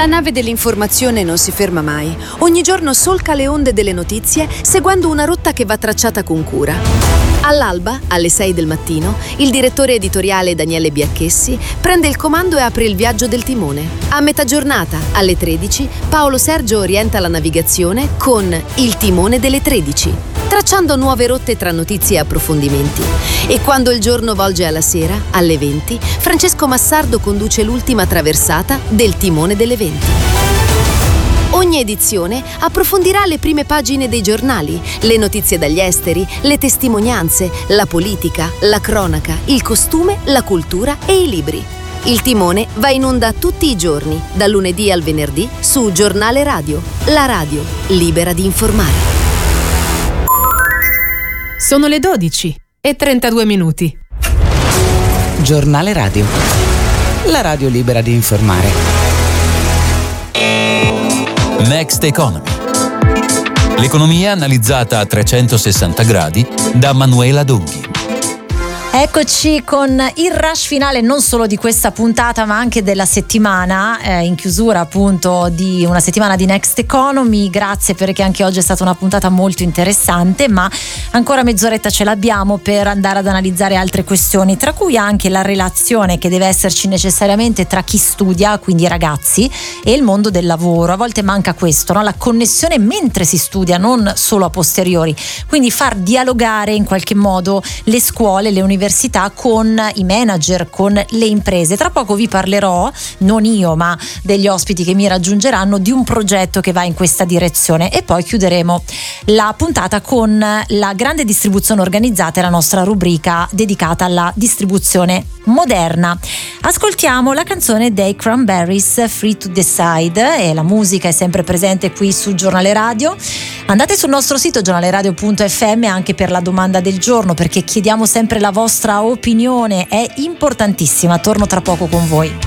La nave dell'informazione non si ferma mai. Ogni giorno solca le onde delle notizie seguendo una rotta che va tracciata con cura. All'alba, alle 6 del mattino, il direttore editoriale Daniele Biacchessi prende il comando e apre il viaggio del timone. A metà giornata, alle 13, Paolo Sergio orienta la navigazione con Il timone delle 13, tracciando nuove rotte tra notizie e approfondimenti. E quando il giorno volge alla sera, alle 20, Francesco Massardo conduce l'ultima traversata del timone delle 20. Ogni edizione approfondirà le prime pagine dei giornali, le notizie dagli esteri, le testimonianze, la politica, la cronaca, il costume, la cultura e i libri. Il timone va in onda tutti i giorni, dal lunedì al venerdì, su Giornale Radio, la radio libera di informare. Sono le 12:32. Giornale Radio, la radio libera di informare. Next Economy. L'economia analizzata a 360 gradi da Manuela Donghi. Eccoci con il rush finale non solo di questa puntata ma anche della settimana, in chiusura appunto di una settimana di Next Economy. Grazie perché anche oggi è stata una puntata molto interessante, ma ancora mezz'oretta ce l'abbiamo per andare ad analizzare altre questioni, tra cui anche la relazione che deve esserci necessariamente tra chi studia, quindi i ragazzi, e il mondo del lavoro. A volte manca questo, no? La connessione mentre si studia, non solo a posteriori, quindi far dialogare in qualche modo le scuole, le università con i manager, con le imprese. Tra poco vi parlerò, non io ma degli ospiti che mi raggiungeranno, di un progetto che va in questa direzione, e poi chiuderemo la puntata con la grande distribuzione organizzata e la nostra rubrica dedicata alla distribuzione moderna. Ascoltiamo la canzone dei Cranberries, Free to Decide, e la musica è sempre presente qui su Giornale Radio. Andate sul nostro sito giornaleradio.fm anche per la domanda del giorno, perché chiediamo sempre la vostra opinione, è importantissima. Torno tra poco con voi.